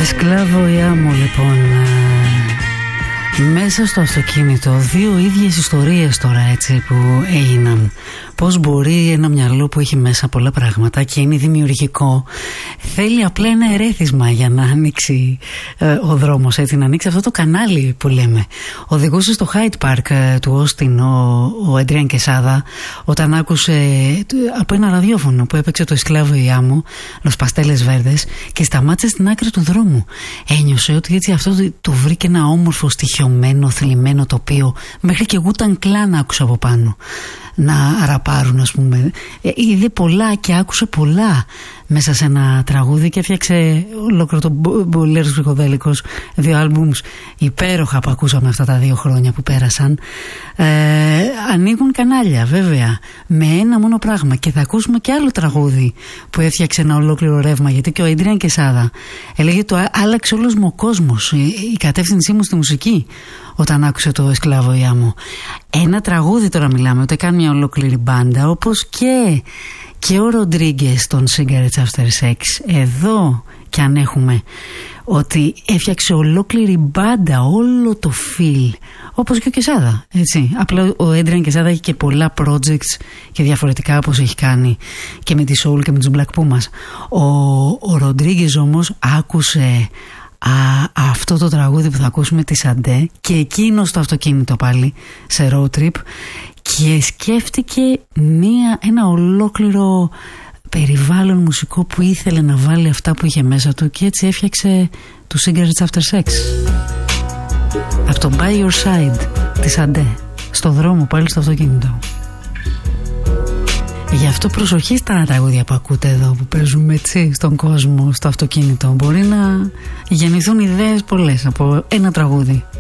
Esclavo y amo, λοιπόν. Μέσα στο αυτοκίνητο, δύο ίδιες ιστορίες τώρα έτσι που έγιναν. Πώς μπορεί ένα μυαλό που έχει μέσα πολλά πράγματα και είναι δημιουργικό, θέλει απλά ένα ερέθισμα για να ανοίξει ο δρόμος, έτσι, να ανοίξει αυτό το κανάλι που λέμε. Οδηγούσε στο Hyde Park του Όστιν ο Αντριάν Κεσάδα όταν άκουσε από ένα ραδιόφωνο που έπαιξε το Esclavo y amo, Los Pasteles Verdes, και σταμάτησε στην άκρη του δρόμου. Ένιωσε ότι έτσι αυτό το βρήκε ένα όμορφο, στοιχειωμένο, θλιμμένο τοπίο, μέχρι και Wu-Tang Clan άκουσα από πάνω να αραπάρουν, ας πούμε. Είδε πολλά και άκουσε πολλά μέσα σε ένα τραγούδι και έφτιαξε ολόκληρο το Μπολέρος Ψυχοδέλικος, δύο άλμπουμς υπέροχα που ακούσαμε αυτά τα 2 χρόνια που πέρασαν. Ανοίγουν κανάλια βέβαια με ένα μόνο πράγμα, και θα ακούσουμε και άλλο τραγούδι που έφτιαξε ένα ολόκληρο ρεύμα, γιατί και ο Αντριάν Κεσάδα έλεγε το άλλαξε όλος μου ο κόσμος, η κατεύθυνσή μου στη μουσική όταν άκουσε το Esclavo y amo. Ένα τραγούδι τώρα μιλάμε, ούτε καν μια ολόκληρη μπάντα, όπως και ο Ροντρίγκες των Cigarettes After Sex. Εδώ κι αν έχουμε ότι έφτιαξε ολόκληρη μπάντα, όλο το feel, όπως και ο Κεσάδα, έτσι. Απλά ο Έντριαν Κεσάδα έχει και πολλά projects και διαφορετικά, όπως έχει κάνει και με τη Soul και με τους Black Pumas. Ο Ροντρίγκες όμως άκουσε αυτό το τραγούδι που θα ακούσουμε, τη Σαντέ, και εκείνο στο αυτοκίνητο πάλι σε road trip, και σκέφτηκε ένα ολόκληρο περιβάλλον μουσικό που ήθελε να βάλει αυτά που είχε μέσα του, και έτσι έφτιαξε του Cigarettes After Sex. Από το By Your Side τη Σαντέ, στο δρόμο πάλι στο αυτοκίνητο. Γι' αυτό προσοχή στα τραγούδια που ακούτε εδώ, που παίζουμε έτσι στον κόσμο, στο αυτοκίνητο. Μπορεί να γεννηθούν ιδέες πολλές από ένα τραγούδι.